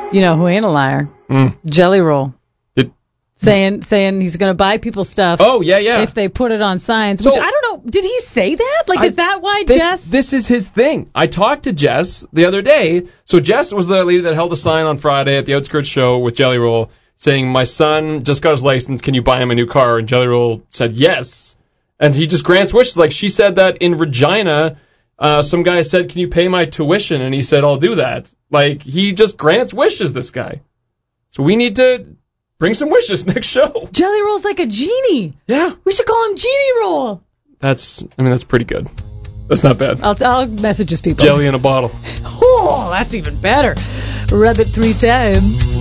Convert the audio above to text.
You know who ain't a liar? Jelly Roll. Saying he's going to buy people stuff. Oh, yeah. If they put it on signs. Which, I don't know, did he say that? Is that why Jess... This is his thing. I talked to Jess the other day. So Jess was the lady that held a sign on Friday at the Outskirts show with Jelly Roll saying, my son just got his license, can you buy him a new car? And Jelly Roll said yes. And he just grants wishes. She said that in Regina, some guy said, can you pay my tuition? And he said, I'll do that. He just grants wishes, this guy. So we need to... bring some wishes next show. Jelly Roll's like a genie. Yeah. We should call him Genie Roll. That's pretty good. That's not bad. I'll message his people. Jelly in a bottle. Oh, that's even better. Rub it 3 times.